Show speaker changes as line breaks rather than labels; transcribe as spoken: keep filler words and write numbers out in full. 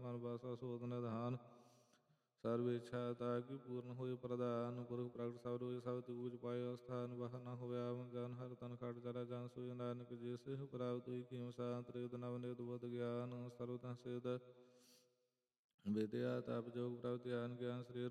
ਮਨ ਵਾਸਾ ਸੋਧ ਨਿਧਾਨ। ਸਰਬ ਇੱਛਾ ਤਾ ਕੀ ਪੂਰਨ ਹੋਏ ਪ੍ਰਧਾਨ। ਪੁਰਖ ਪ੍ਰਗਟ ਸਬਦ ਹੋਏ ਸਭ ਤੂਜ ਪਾਇਓ ਸਥਾਨ। ਵਹ ਨ ਹੋਇਆ ਆਵਨ ਜਨ ਹਰ ਤਨ ਖੜ ਚਰਾ ਜਨ ਸੋਈ ਨਾਨਕ ਜੇ ਸਿਹ ਪ੍ਰਾਪਤ ਹੋਈ ਖੀਮ ਸਾਂਤ ਰਿਦ ਨਵ ਨਿਤ ਬੁੱਧ ਗਿਆਨ। ਸਰਬ ਤਹ ਸਿਧ ਵਿਦਿਆ ਤਪ ਜੋਗ ਪ੍ਰਭ ਧਿਆਨ ਗਿਆਨ ਸਰੀਰ